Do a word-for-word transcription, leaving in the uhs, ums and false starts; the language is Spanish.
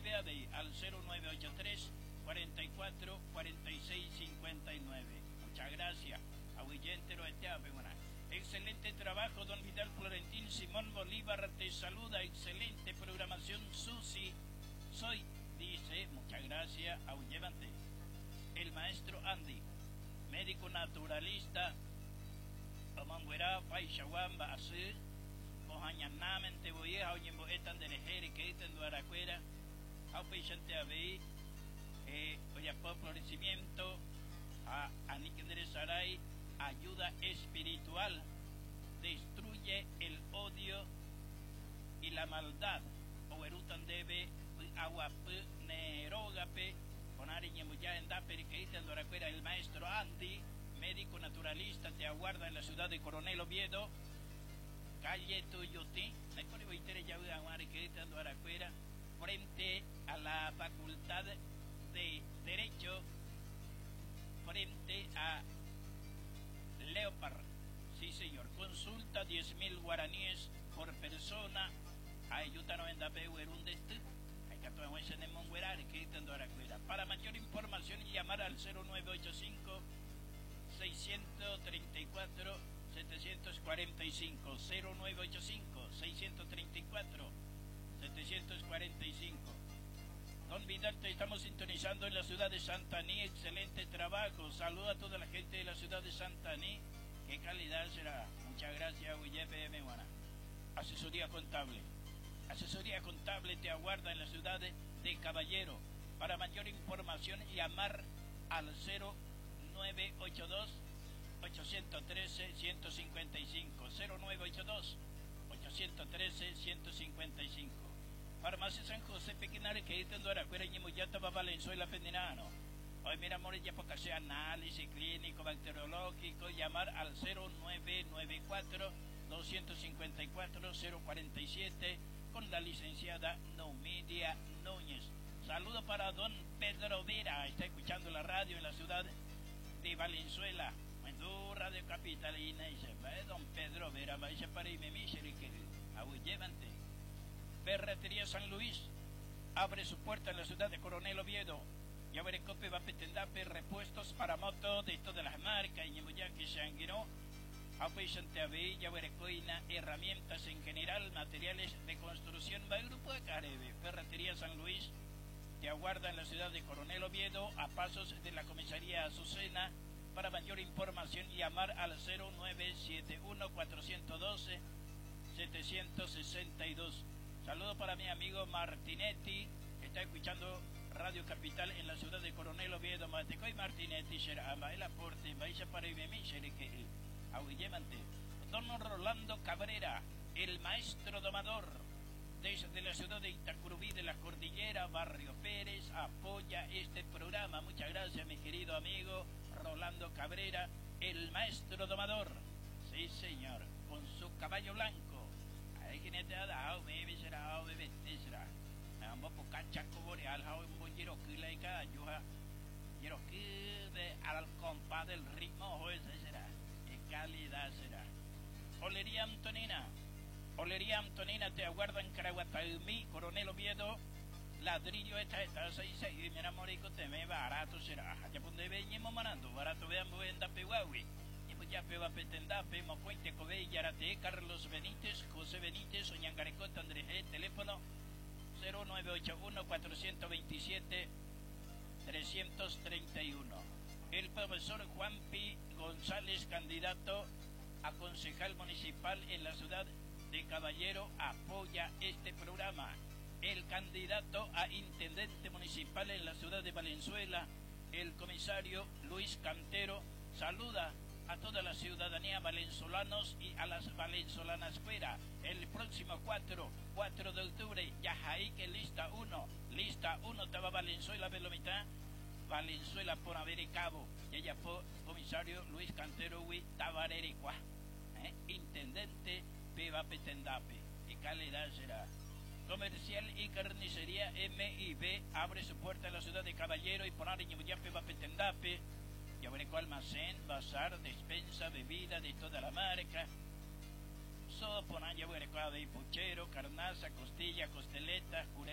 escribe a de, al cero nueve ocho tres, cuarenta y cuatro, cuarenta y seis, cincuenta y nueve. Muchas gracias. Ahuillentero este ave, buena. Excelente trabajo, don Vidal Florentín. Simón Bolívar te saluda. Excelente programación, Susi. Soy, dice, muchas gracias, Ahullevante. El maestro Andy, médico naturalista, Omanguera, Paishawamba, Así, Ojañanamente, Boyeja, Oñembo, Etan de Lejere, que Etan de Aracuera, Aupechante Abe, eh, Oyapo Florecimiento, a Anikendere Saray, ayuda espiritual, destruye el odio y la maldad. Oerutan debe, Aguapu, Nerogape, Ponari Ñemuya en Daper, que Etan de Aracuera, el maestro Andy, médico naturalista, te aguarda en la ciudad de Coronel Oviedo, calle Tuyuti, frente a la Facultad de Derecho, frente a Leopard. Sí, señor. Consulta diez mil guaraníes por persona. Ayúdanos en Dape Huerundeste. Para mayor información, llamar al cero nueve ocho cinco, seiscientos treinta y cuatro, setecientos cuarenta y cinco, cero nueve ocho cinco, seiscientos treinta y cuatro, setecientos cuarenta y cinco. Don Vidal, te estamos sintonizando en la ciudad de Santaní. Excelente trabajo. Saluda a toda la gente de la ciudad de Santaní. ¿Qué calidad será? Muchas gracias, P M Guana. Asesoría contable. Asesoría contable te aguarda en la ciudad de, de Caballero. Para mayor información, llamar al cero nueve ocho dos, ocho uno tres, uno cinco cinco, cero nueve ocho dos, ocho uno tres, uno cinco cinco. Farmacia San José Pequinare, que está en Doracuera, Ñemuyata, Valenzuela, Fendinano. Hoy mira, Morilla, porque sea análisis clínico, bacteriológico, llamar al cero nueve nueve cuatro, dos cinco cuatro, cero cuatro siete con la licenciada Numidia Núñez. Saludo para don Pedro Vera, está escuchando la radio en la ciudad de Valenzuela, en tu radio capitalina, y se va don Pedro Vera, va a para y me miseri que ahullevante. Ferretería San Luis abre su puerta en la ciudad de Coronel Oviedo. Ya veré cope va a pretender repuestos para moto de todas las marcas y Ñemuyaque Shanguino. Apoyante a ver, ya veré coina, herramientas en general, materiales de construcción. Va el grupo de Carebe. Ferretería San Luis te aguarda en la ciudad de Coronel Oviedo, a pasos de la comisaría Azucena. Para mayor información, llamar al cero nueve siete uno, cuatro uno dos, siete seis dos. Saludo para mi amigo Martinetti, que está escuchando Radio Capital en la ciudad de Coronel Oviedo. Matecoy Martinetti, Sherama, el aporte, Baisha para Ibemi, Shereke, Ahuillemante. Don Rolando Cabrera, el maestro domador, desde la ciudad de Itacurubí de la Cordillera, Barrio Pérez, apoya este programa. Muchas gracias, mi querido amigo Rolando Cabrera, el maestro domador. Sí, señor, con su caballo blanco. Hay quien te ha dado, bebé será, bebé será. Ambos pocachaco boreal, how en bollero que la ica, yuja, quiero que de al compás del ritmo, o ese será. Qué calidad será. Olería Antonina. Olería Antonina te aguarda en Caraguataumí, Coronel Oviedo. Ladrillo esta esta seis seis, mira morico te me barato será. Ya donde veñemos manando, barato veamos en Dapehuahui. Y pues ya peba petendape, Mopuente Cobey, Yarate, Carlos Benítez, José Benítez, Oñangarecota, Andrés G, teléfono cero nueve ocho uno, cuatro dos siete, tres tres uno. El profesor Juan P. González, candidato a concejal municipal en la ciudad de Caballero, apoya este programa. El candidato a intendente municipal en la ciudad de Valenzuela, el comisario Luis Cantero, saluda a toda la ciudadanía valenzolanos y a las valenzolanas fuera. El próximo cuatro de octubre, Yajaíque, lista uno, lista uno, estaba Valenzuela, Velomita, Valenzuela por haber cabo, y ella fue comisario Luis Cantero, Hui, Tabarerecua, ¿eh? Intendente, Peba Petendape, y calidad será. Comercial y carnicería M y B abre su puerta en la ciudad de Caballero y poner en Ñemuyape, Peba Petendape. Ya veré almacén, bazar, despensa, bebida de toda la marca. Sopo, ya veré de puchero, carnaza, costilla, costeleta,